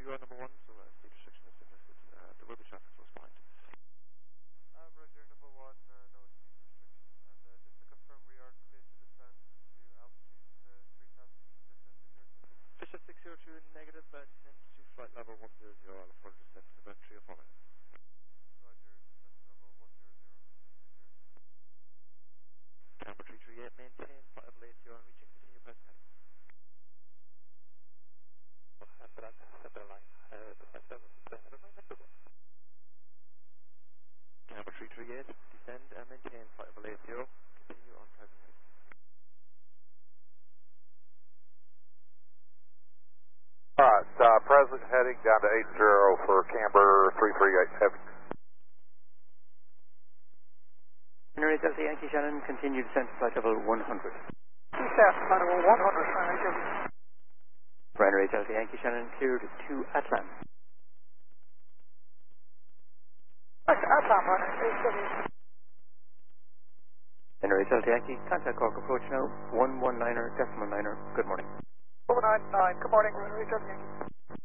you are number one, so speed restriction has been lifted. There will be traffic close behind. Roger, number one, no speed restriction. And just to confirm, we are clear to descend to altitude 3,000 feet. Descent in your system. Fisher 602 negative, descend to flight level 100. I'll further descent to about 3 or 4 minutes. Roger, descent level 100. Camber 338, maintain flight level 80 on reaching, continue pressing heading. After that, center line, Camber 338, descend and maintain flight level 80, continue on pressing heading. Alright, present heading down to 80 for Camber 338 heavy. Henry Delta Yankee Shannon, continue descent to flight level 100. Descent level 100, Henry Delta. Henry Delta Yankee Shannon, cleared to Atlan. Atlan, running. Henry Delta Yankee, contact Cork approach now, 119er, decimal 9er, good morning. 199, good morning, Henry Delta Yankee.